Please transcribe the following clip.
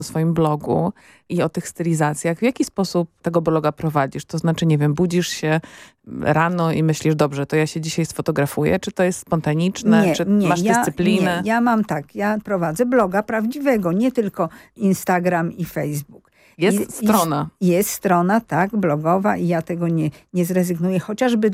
o swoim blogu i o tych stylizacjach. W jaki sposób tego bloga prowadzisz? To znaczy, nie wiem, budzisz się rano i myślisz, dobrze, to ja się dzisiaj sfotografuję? Czy to jest spontaniczne? Czy masz dyscyplinę? Ja mam tak, ja prowadzę bloga prawdziwego, nie tylko Instagram i Facebook. Jest strona. Jest strona, tak, blogowa i ja tego nie zrezygnuję, chociażby